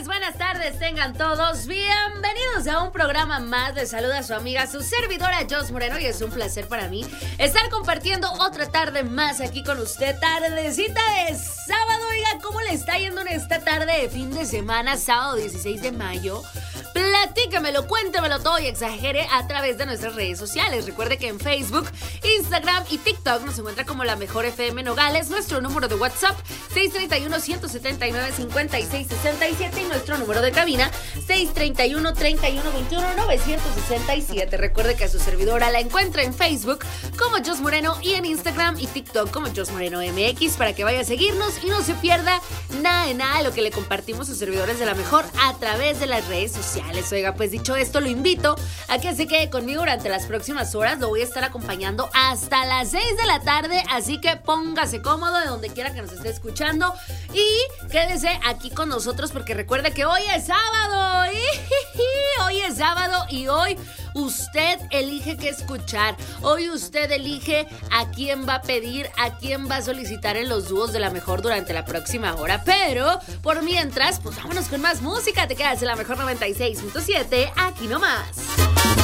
buenas tardes, tengan todos bienvenidos a un programa más. Les saluda su amiga, su servidora Jos Moreno, y es un placer para mí estar compartiendo otra tarde más aquí con usted, tardecita de sábado. Oiga, ¿cómo le está yendo en esta tarde de fin de semana, sábado 16 de mayo? Platícamelo, cuéntemelo todo y exagere a través de nuestras redes sociales. Recuerde que en Facebook, Instagram y TikTok nos encuentra como La Mejor FM Nogales. Nuestro número de WhatsApp 631-179-5667 y nuestro número de cabina 631-3121-967. Recuerde que a su servidora la encuentra en Facebook como Jos Moreno y en Instagram y TikTok como Jos Moreno MX, para que vaya a seguirnos y no se pierda nada de lo que le compartimos sus servidores de La Mejor a través de las redes sociales. Oiga, pues dicho esto, lo invito a que se quede conmigo durante las próximas horas. Lo voy a estar acompañando hasta las 6 de la tarde, así que póngase cómodo de donde quiera que nos esté escuchando y quédese aquí con nosotros, porque recuerde que hoy es sábado. Hoy es sábado y hoy usted elige qué escuchar. Hoy usted elige a quién va a pedir, a quién va a solicitar en los dúos de La Mejor durante la próxima hora. Pero por mientras, pues vámonos con más música. Te quedas en La Mejor 96.7, aquí nomás.